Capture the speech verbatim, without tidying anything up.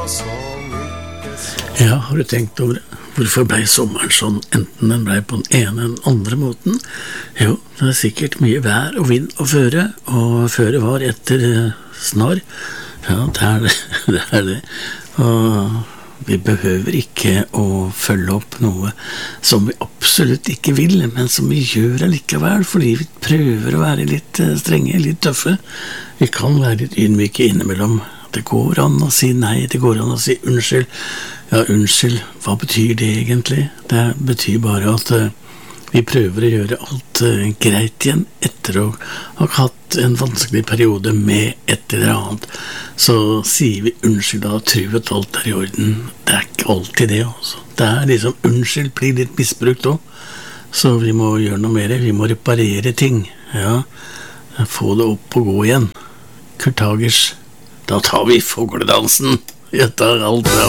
Ja, har du tenkt over det? Hvorfor ble sommeren sånn, enten den ble på den ene eller den andre måten? Jo, det er sikkert mye vær og vind og føre, og føre var etter eh, snar. Ja, det er det, det er det. Og vi behøver ikke å følge opp noe som vi absolutt ikke vil, men som vi gjør allikevel, fordi vi prøver å være litt eh, strenge, litt tøffe. Vi kan være litt ydmyke innimellom. Det går an å si nei, det går an å si unnskyld. Ja, unnskyld, hva betyr det egentlig? Det betyr bare at uh, vi prøver å gjøre alt uh, greit igjen etter å ha hatt en vanskelig periode med et eller annet. Så sier vi unnskyld og tror at alt er i orden. Det er ikke alltid det, altså. Det er liksom unnskyld blir litt misbrukt også. Så vi må gjøre noe mer, vi må reparere ting. Ja, få det opp og gå igjen. Kurt Hagers, da tar vi fogledansen. Jeg tar alt bra.